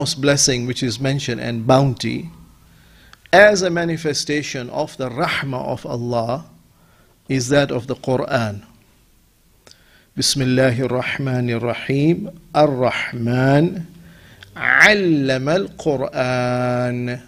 blessing which is mentioned and bounty as a manifestation of the rahmah of Allah is that of the Quran. Bismillahir Rahmanir Rahim. Ar-Rahman allama al-Quran.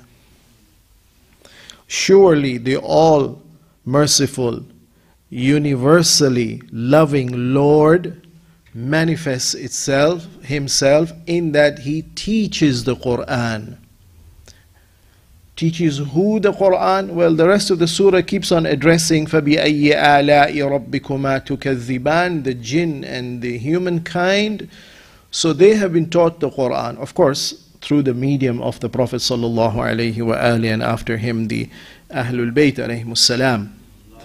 Surely the all merciful, universally loving Lord manifests himself in that he teaches the Quran. Teaches who the Quran? Well, the rest of the surah keeps on addressing فَبِأَيِّ آلَاءِ رَبِّكُمَا تُكَذِّبَانِ, the jinn and the humankind. So they have been taught the Quran, of course, through the medium of the Prophet sallallahu alaihi wa alihi, and after him the Ahlul Bayt alayhimus salam.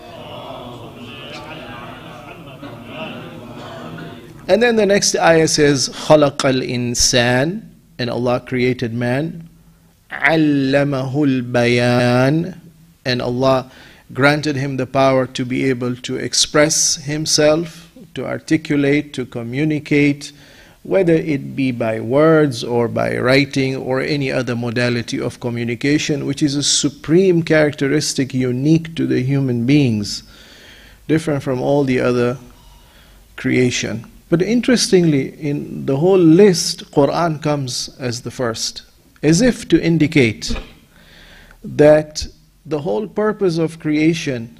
And then the next ayah says, خَلَقَ الْإِنسَانِ, and Allah created man. عَلَّمَهُ الْبَيَانِ, and Allah granted him the power to be able to express himself, to articulate, to communicate, whether it be by words or by writing or any other modality of communication, which is a supreme characteristic unique to the human beings, different from all the other creation. But interestingly, in the whole list, Quran comes as the first, as if to indicate that the whole purpose of creation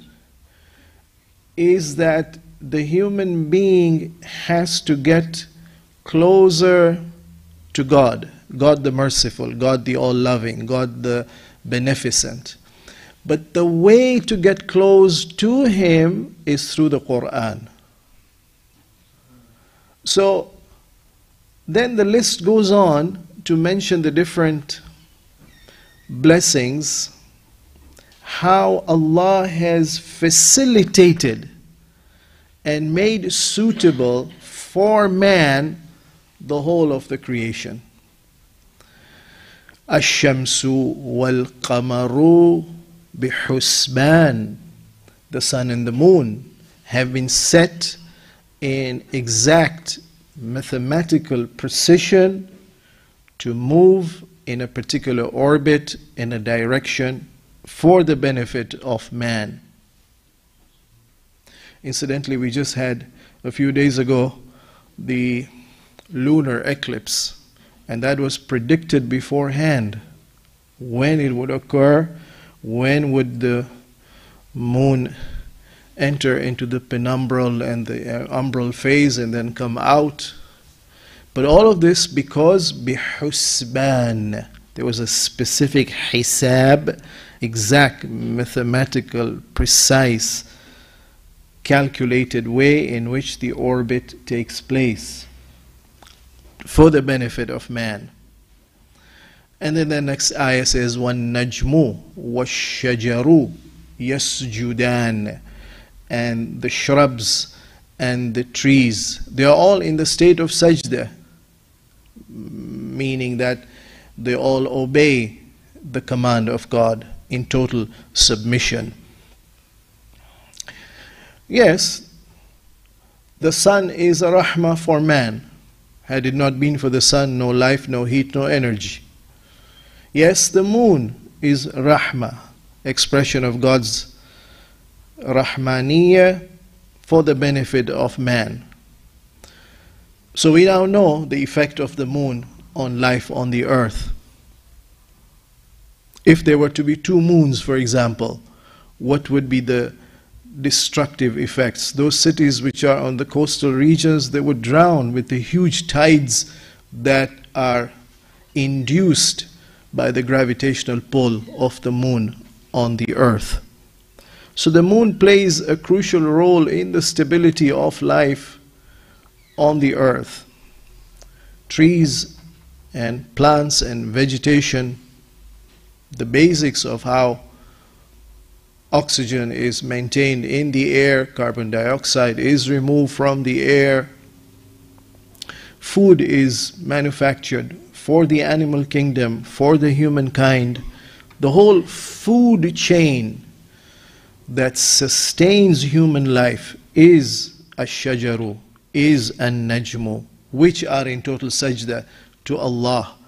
is that the human being has to get closer to God, God the merciful, God the all-loving, God the beneficent. But the way to get close to Him is through the Quran. So then the list goes on to mention the different blessings, how Allah has facilitated and made suitable for man the whole of the creation. Ash-shamsu wal-qamaru bihusban, the sun and the moon have been set in exact mathematical precision to move in a particular orbit, in a direction, for the benefit of man. Incidentally, we just had a few days ago the lunar eclipse, and that was predicted beforehand when it would occur, when would the moon enter into the penumbral and the umbral phase and then come out. But all of this because bihusban, there was a specific hisab, exact mathematical, precise, calculated way in which the orbit takes place for the benefit of man. And then the next ayah says, وَالنَّجْمُ وَالشَّجَرُ يَسْجُدَانِ, and the shrubs and the trees, they are all in the state of sajda, meaning that they all obey the command of God in total submission. Yes, the sun is a rahmah for man. Had it not been for the sun, no life, no heat, no energy. Yes, the moon is rahmah, expression of God's rahmaniyya for the benefit of man. So we now know the effect of the moon on life on the earth. If there were to be two moons, for example, what would be the destructive effects? Those cities which are on the coastal regions, they would drown with the huge tides that are induced by the gravitational pull of the moon on the earth. So the moon plays a crucial role in the stability of life on the earth. Trees and plants and vegetation, the basics of how oxygen is maintained in the air, carbon dioxide is removed from the air, food is manufactured for the animal kingdom, for the humankind. The whole food chain that sustains human life is ash-shajaru, is an-najmu, which are in total sajda to Allah.